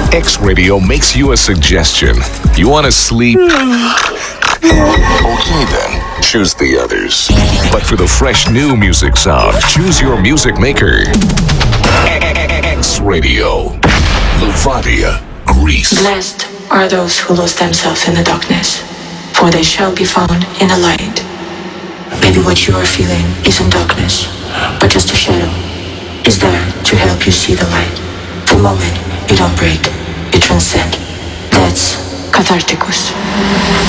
X Radio makes you a suggestion. You want to sleep? Okay then, choose the others. But for the fresh new music sound, choose your music maker. X Radio, Levadia, Greece. Blessed are those who lose themselves in the darkness, for they shall be found in the light. Maybe what you are feeling isn't darkness, but just a shadow is there to help you see the light. The moment you don't break, you transcend. That's catharticus.